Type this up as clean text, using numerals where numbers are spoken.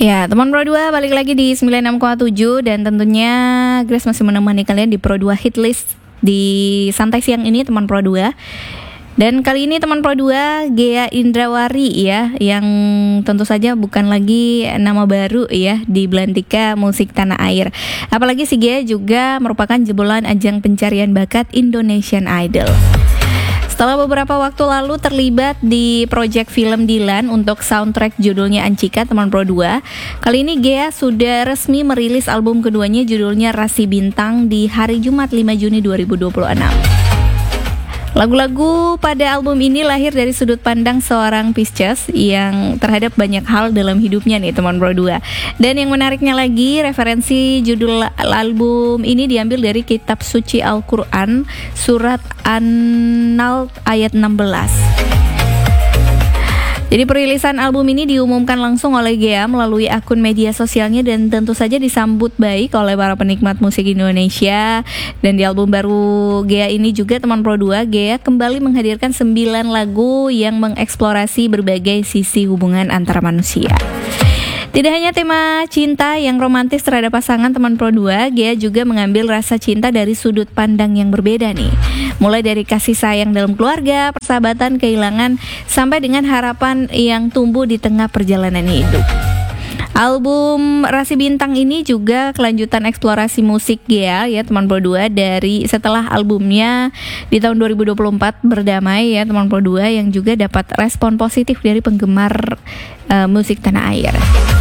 Ya, teman Pro 2 balik lagi di 96,7 dan tentunya Grace masih menemani kalian di Pro 2 Hit List di santai siang ini teman Pro 2. Dan kali ini teman Pro 2 Ghea Indrawari ya, yang tentu saja bukan lagi nama baru ya di belantika musik tanah air. Apalagi si Ghea juga merupakan jebolan ajang pencarian bakat Indonesian Idol. Setelah beberapa waktu lalu terlibat di proyek film Dilan untuk soundtrack judulnya Ancika teman Pro 2, kali ini Ghea sudah resmi merilis album keduanya judulnya Rasi Bintang di hari Jumat 5 Juni 2026. Lagu-lagu pada album ini lahir dari sudut pandang seorang Pisces yang terhadap banyak hal dalam hidupnya nih teman Pro 2. Dan yang menariknya lagi, referensi judul album ini diambil dari kitab suci Al-Quran surat An-Nal ayat 16. Jadi perilisan album ini diumumkan langsung oleh Ghea melalui akun media sosialnya dan tentu saja disambut baik oleh para penikmat musik Indonesia. Dan di album baru Ghea ini juga teman Pro 2, Ghea kembali menghadirkan 9 lagu yang mengeksplorasi berbagai sisi hubungan antara manusia. Tidak hanya tema cinta yang romantis terhadap pasangan teman Pro 2, Ghea juga mengambil rasa cinta dari sudut pandang yang berbeda nih. Mulai dari kasih sayang dalam keluarga, persahabatan, kehilangan, sampai dengan harapan yang tumbuh di tengah perjalanan hidup. Album Rasi Bintang ini juga kelanjutan eksplorasi musik Ghea ya teman Pro 2 dari setelah albumnya di tahun 2024 Berdamai ya teman Pro 2 yang juga dapat respon positif dari penggemar musik tanah air.